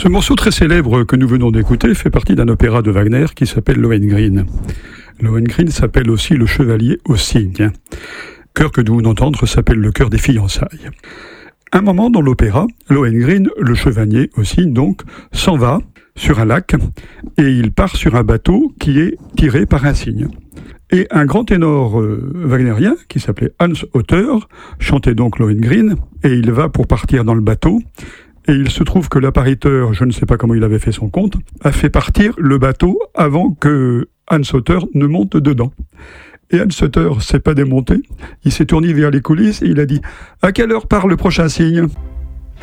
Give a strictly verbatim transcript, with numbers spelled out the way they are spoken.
Ce morceau très célèbre que nous venons d'écouter fait partie d'un opéra de Wagner qui s'appelle Lohengrin. Lohengrin s'appelle aussi Le Chevalier au cygne. Chœur que nous venons d'entendre s'appelle le chœur des fiançailles. Un moment dans l'opéra, Lohengrin, le chevalier au cygne donc, s'en va sur un lac et il part sur un bateau qui est tiré par un cygne. Et un grand ténor euh, wagnérien, qui s'appelait Hans Otter, chantait donc Lohengrin, et il va pour partir dans le bateau, et il se trouve que l'appariteur, je ne sais pas comment il avait fait son compte, a fait partir le bateau avant que Hans Otter ne monte dedans. Et Hans Otter s'est pas démonté, il s'est tourné vers les coulisses et il a dit « À quelle heure part le prochain cygne ?»